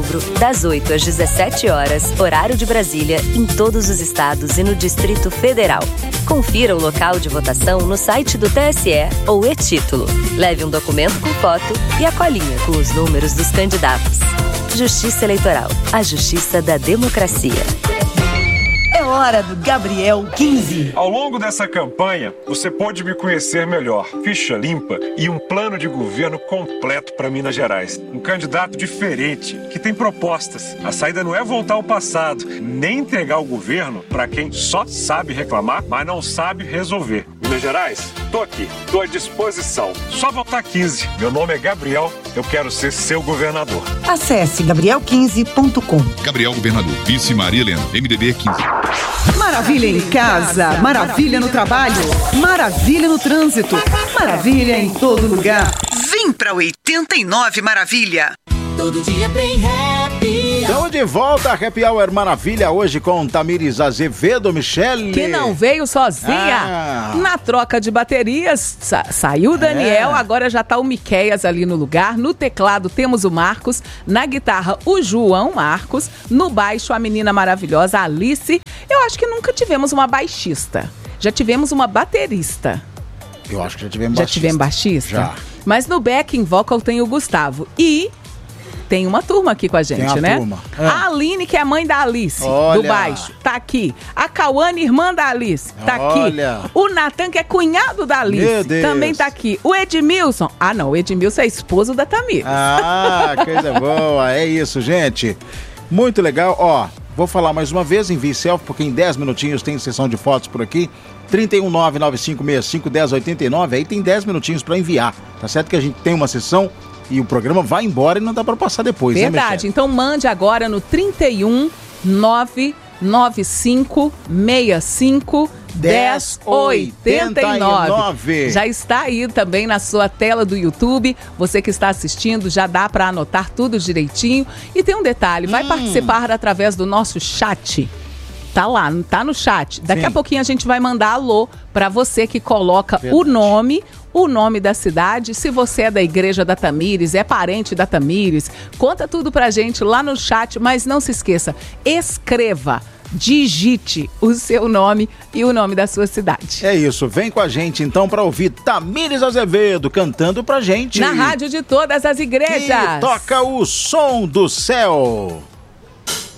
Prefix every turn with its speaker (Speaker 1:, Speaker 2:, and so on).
Speaker 1: outubro, das 8 às 17 horas, horário de Brasília, em todos os estados e no Distrito Federal. Confira o local de votação no site do TSE ou e-título. Leve um documento com foto e a colinha com os números dos candidatos. Justiça Eleitoral, a justiça da democracia.
Speaker 2: É hora do Gabriel 15.
Speaker 3: Ao longo dessa campanha, você pôde me conhecer melhor. Ficha limpa e um plano de governo completo para Minas Gerais. Um candidato diferente, que tem propostas. A saída não é voltar ao passado, nem entregar o governo para quem só sabe reclamar, mas não sabe resolver. Minas Gerais, tô aqui, tô à disposição. Só votar 15. Meu nome é Gabriel, eu quero ser seu governador.
Speaker 2: Acesse gabriel15.com.
Speaker 4: Gabriel Governador, vice Maria Helena, MDB 15.
Speaker 5: Maravilha em casa, maravilha no trabalho, maravilha no trânsito, maravilha em todo lugar. Vem pra 89 Maravilha.
Speaker 6: Todo dia bem happy.
Speaker 7: Estamos de volta a Happy Hour Maravilha hoje com Tamires Azevedo, Michele.
Speaker 8: Que não veio sozinha. Na troca de baterias, saiu o Daniel, agora já tá o Miqueias ali no lugar. No teclado temos o Marcos, na guitarra o João Marcos, no baixo a menina maravilhosa Alice. Eu acho que nunca tivemos uma baixista. Já tivemos uma baterista.
Speaker 7: Eu acho que já tivemos
Speaker 8: baixista. Já tivemos baixista?
Speaker 7: Já.
Speaker 8: Mas no backing vocal tem o Gustavo. E tem uma turma aqui com a gente,
Speaker 7: tem
Speaker 8: né?
Speaker 7: Turma.
Speaker 8: A Aline, que é mãe da Alice, do baixo, tá aqui. A Cauane, irmã da Alice, tá aqui. O Natan, que é cunhado da Alice, também tá aqui. O Edmilson, o Edmilson é esposo da Tamires.
Speaker 7: Coisa boa, é isso, gente. Muito legal, ó. Vou falar mais uma vez, envie selfie, porque em 10 minutinhos tem sessão de fotos por aqui. 31995651089, aí tem 10 minutinhos pra enviar. Tá certo que a gente tem uma sessão e o programa vai embora e não dá pra passar depois,
Speaker 8: verdade, né, então mande agora no 31995651089. Já está aí também na sua tela do YouTube. Você que está assistindo, já dá para anotar tudo direitinho. E tem um detalhe, vai participar através do nosso chat. Tá lá, tá no chat. Daqui a pouquinho a gente vai mandar alô para você que coloca o nome da cidade. Se você é da Igreja da Tamires, é parente da Tamires, conta tudo pra gente lá no chat, mas não se esqueça, escreva, digite o seu nome e o nome da sua cidade.
Speaker 7: É isso, vem com a gente então pra ouvir Tamires Azevedo cantando pra gente.
Speaker 8: Na rádio de todas as igrejas.
Speaker 7: Que toca o som do céu.